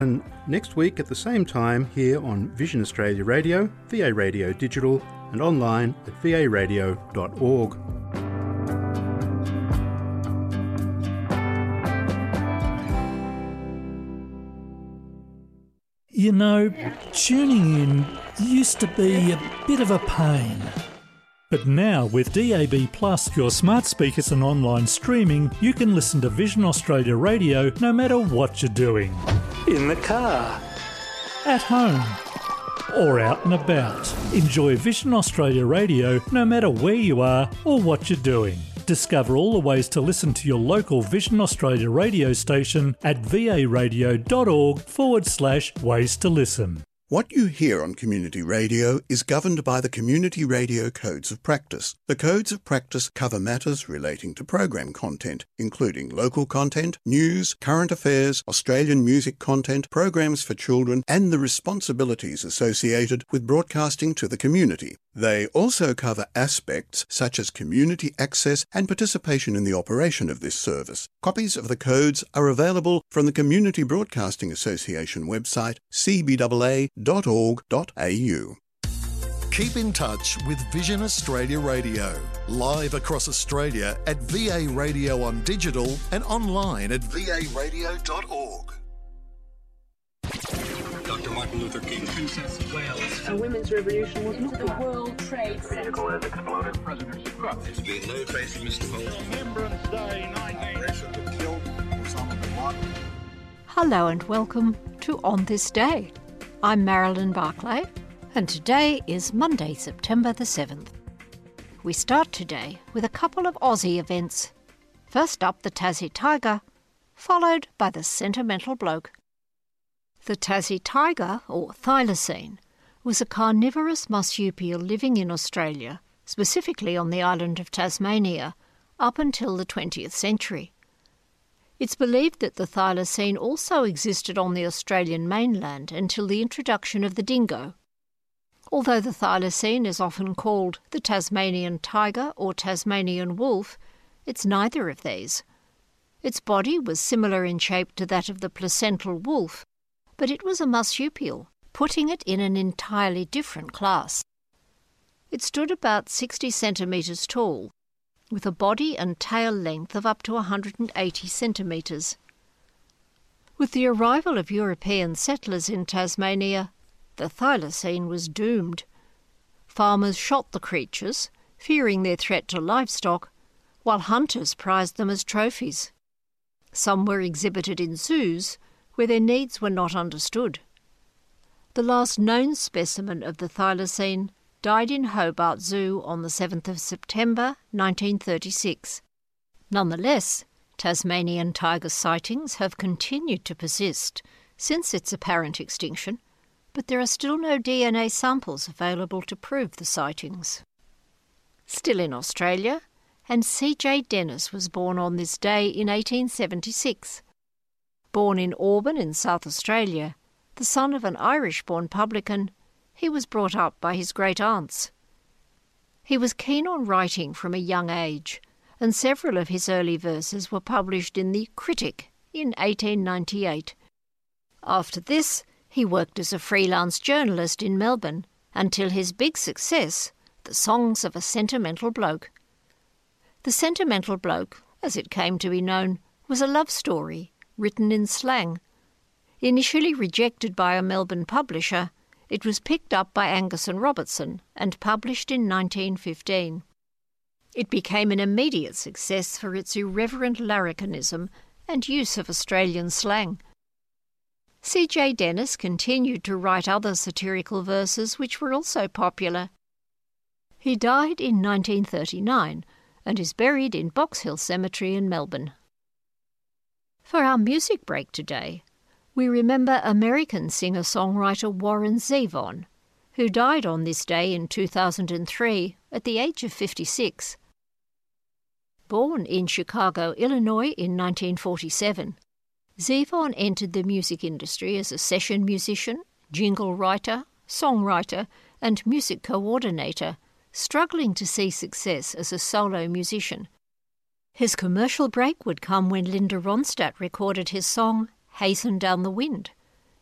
And next week at the same time here on Vision Australia Radio, VA Radio Digital, and online at varadio.org. You know, tuning in used to be a bit of a pain. But now with DAB+, your smart speakers and online streaming, you can listen to Vision Australia Radio no matter what you're doing. In the car, at home, or out and about. Enjoy Vision Australia Radio no matter where you are or what you're doing. Discover all the ways to listen to your local Vision Australia radio station at varadio.org/ways to listen. What you hear on community radio is governed by the Community Radio Codes of Practice. The Codes of Practice cover matters relating to program content, including local content, news, current affairs, Australian music content, programs for children, and the responsibilities associated with broadcasting to the community. They also cover aspects such as community access and participation in the operation of this service. Copies of the codes are available from the Community Broadcasting Association website, cbaa.org.au. Keep in touch with Vision Australia Radio, live across Australia at VA Radio on digital and online at varadio.org. Dr. Martin Luther King, Princess of Wales. A women's revolution was not the World Trade Center. Vehicle has exploded. President Trump. There's been no trace of Mr. Holmes. Remembrance Day, 19. Killed Osama bin Laden. Hello and welcome to On This Day. I'm Marilyn Barclay, and today is Monday, September the 7th. We start today with a couple of Aussie events. First up, the Tassie Tiger, followed by the Sentimental Bloke. The Tassie tiger, or thylacine, was a carnivorous marsupial living in Australia, specifically on the island of Tasmania, up until the 20th century. It's believed that the thylacine also existed on the Australian mainland until the introduction of the dingo. Although the thylacine is often called the Tasmanian tiger or Tasmanian wolf, it's neither of these. Its body was similar in shape to that of the placental wolf, but it was a marsupial, putting it in an entirely different class. It stood about 60 centimetres tall, with a body and tail length of up to 180 centimetres. With the arrival of European settlers in Tasmania, the thylacine was doomed. Farmers shot the creatures, fearing their threat to livestock, while hunters prized them as trophies. Some were exhibited in zoos, where their needs were not understood. The last known specimen of the thylacine died in Hobart Zoo on the 7th of September 1936. Nonetheless, Tasmanian tiger sightings have continued to persist since its apparent extinction, but there are still no DNA samples available to prove the sightings. Still in Australia, and C.J. Dennis was born on this day in 1876. Born in Auburn in South Australia, the son of an Irish-born publican, he was brought up by his great-aunts. He was keen on writing from a young age, and several of his early verses were published in The Critic in 1898. After this, he worked as a freelance journalist in Melbourne until his big success, The Songs of a Sentimental Bloke. The Sentimental Bloke, as it came to be known, was a love story written in slang. Initially rejected by a Melbourne publisher, it was picked up by Angus and Robertson and published in 1915. It became an immediate success for its irreverent larrikinism and use of Australian slang. C.J. Dennis continued to write other satirical verses which were also popular. He died in 1939 and is buried in Box Hill Cemetery in Melbourne. For our music break today, we remember American singer-songwriter Warren Zevon, who died on this day in 2003 at the age of 56. Born in Chicago, Illinois in 1947, Zevon entered the music industry as a session musician, jingle writer, songwriter, and music coordinator, struggling to see success as a solo musician. His commercial break would come when Linda Ronstadt recorded his song Hasten Down the Wind.